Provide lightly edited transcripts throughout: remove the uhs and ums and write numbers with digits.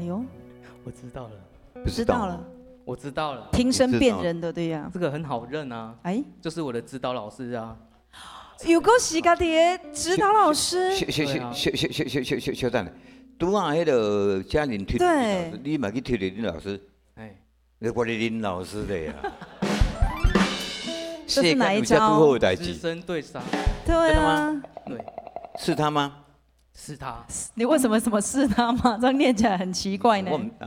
哎呦， 我知道了， 知道了， 我知道了， 听声辨人的，对呀。 这个很好认啊，哎，就是我的指导老师啊。 有够是家己的指导老师。 小等，拄啊，迄个嘉玲推老师，你嘛去推林老师？ 哎， 我的林老师的呀。 这是哪一招？ 师生对杀。 对啊。 对。 是他吗？ 是他。 你为什么是他吗？这样念起来很奇怪呢。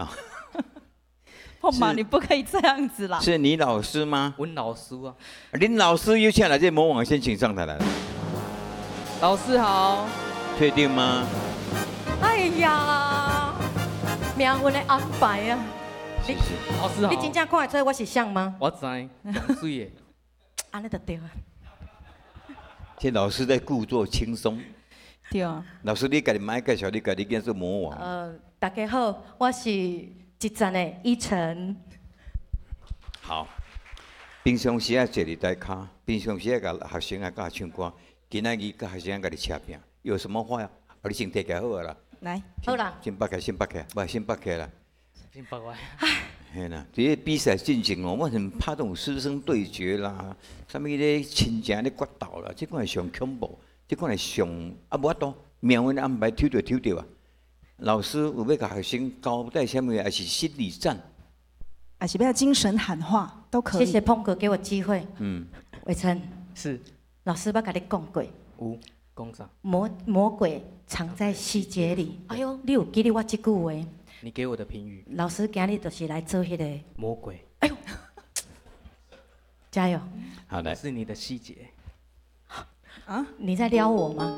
碰嘛，你不可以这样子啦。 是你老师吗？ 温老师啊。 林老师又下来，这魔王先请上台来了。 老师好。 确定吗？ 哎呀，命运的安排啊！ 谢谢。 老师好。 你真正看得出我是像吗？ 我知，上水的。 安尼就对啊。 这老师在故作轻松。 对啊。 老师，你家己买介绍，你家己竟是魔王。 大家好，我是一站的依晨。 好。平常时啊坐伫台骹，平常时啊甲学生啊教唱歌，今仔日甲学生甲你车拼，有什么话呀？你先提起好啊啦。 来。 好啦。 先拔起，先拔起，不，先拔起啦。 先拔开。 嘿啦，这些比赛进行哦，我很怕这种师生对决啦，什么咧亲情咧决斗啦，这款上恐怖，这款上啊无法度，命运安排抽就抽到啊。老师有要甲学生交代什么，还是心理战， 还是要精神喊话都可以。 谢谢碰哥给我机会。伟成。 是。 老师，我甲你讲过。 有，讲啥？ 魔鬼藏在细节里。哎呦，你有记得我这句话？ 你给我的评语。 老师今日就是来做迄个魔鬼。 哎呦，加油！ 好的。 是你的细节。 啊？你在撩我吗？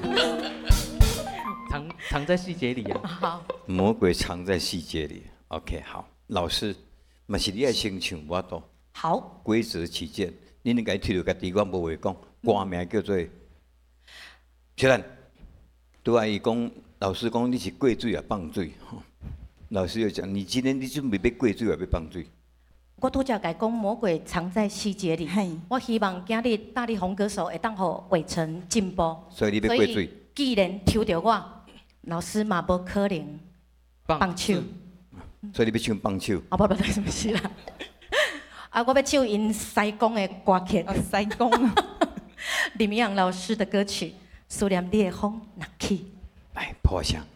藏在细节里啊。 好。 魔鬼藏在细节里。OK， 好，老师，嘛是你爱先唱我多。 好。 规则起见，你应该推到家己，我无话讲。歌名叫做小兰，拄啊伊讲，老师讲你是过水啊放水。老师又讲，你今天你准备要过水啊要放水？ 我拄则甲讲，魔鬼藏在细节里。我希望今日大力红歌手会当互伟成进步。 所以你要过水。 既然抽到我，老师嘛无可能放手。 所以你要唱放手。 啊不，什么事啦？啊，我要唱因西公的歌曲。 西公。 林明阳老师的歌曲《思念烈风》，拿去。 来破响。